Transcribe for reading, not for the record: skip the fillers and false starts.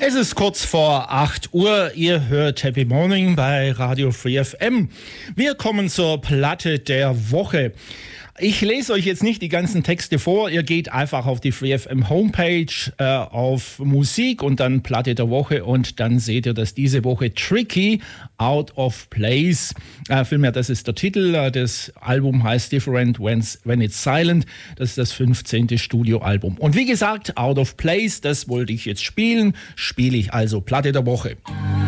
Es ist kurz vor 8 Uhr. Ihr hört Happy Morning bei Radio Free FM. Wir kommen zur Platte der Woche. Ich lese euch jetzt nicht die ganzen Texte vor. Ihr geht einfach auf die Free FM Homepage auf Musik und dann Platte der Woche und dann seht ihr, dass diese Woche Tricky Out of Place, vielmehr das ist der Titel, das Album heißt Different When It's Silent, das ist das 15. Studioalbum. Und wie gesagt, Out of Place, das wollte ich jetzt spielen, spiele ich also Platte der Woche.